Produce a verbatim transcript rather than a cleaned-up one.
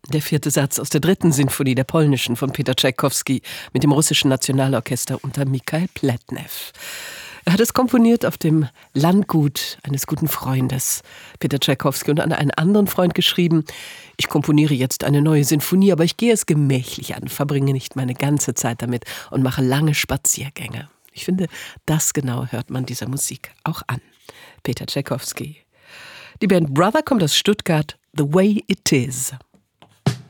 Der vierte Satz aus der dritten Sinfonie der polnischen von Peter Tschaikowski mit dem russischen Nationalorchester unter Michael Pletnev. Er hat es komponiert auf dem Landgut eines guten Freundes, Peter Tschaikowski, und an einen anderen Freund geschrieben: Ich komponiere jetzt eine neue Sinfonie, aber ich gehe es gemächlich an, verbringe nicht meine ganze Zeit damit und mache lange Spaziergänge. Ich finde, das genau hört man dieser Musik auch an. Peter Tschaikowski. Die Band Brother kommt aus Stuttgart. The Way It Is.